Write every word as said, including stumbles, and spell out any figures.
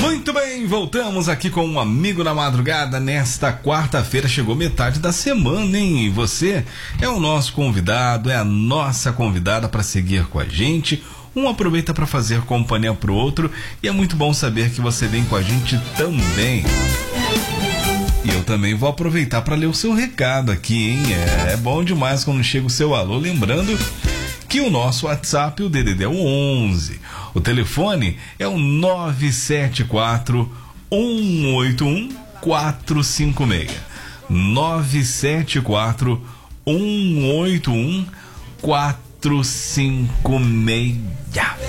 Muito bem, voltamos aqui com um Amigo da Madrugada. Nesta quarta-feira chegou metade da semana, hein? E você é o nosso convidado, é a nossa convidada para seguir com a gente. Um aproveita para fazer companhia pro outro e é muito bom saber que você vem com a gente também. E eu também vou aproveitar para ler o seu recado aqui, hein? É, é bom demais quando chega o seu alô, lembrando que o nosso WhatsApp, o D D D é o onze. O telefone é o nove sete quatro, um oito um, quatro cinco seis. nove sete quatro, um oito um, quatro cinco seis.